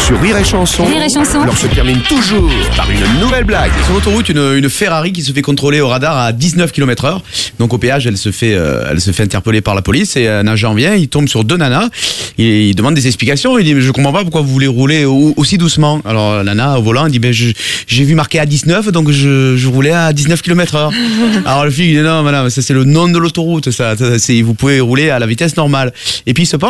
Sur Rire et Chanson, Rire et Chanson. l'on se termine toujours par une nouvelle blague. Sur l'autoroute, une Ferrari qui se fait contrôler au radar à 19 km/h. Donc au péage, elle se fait interpeller par la police et un agent vient, il tombe sur deux nanas et il demande des explications. Il dit mais je comprends pas pourquoi vous voulez rouler aussi doucement. Alors la nana au volant, elle dit j'ai vu marqué à 19 donc je roulais à 19 km/h. Alors le flic il dit non madame, ça c'est le nom de l'autoroute, ça vous pouvez rouler à la vitesse normale. Et puis il se penche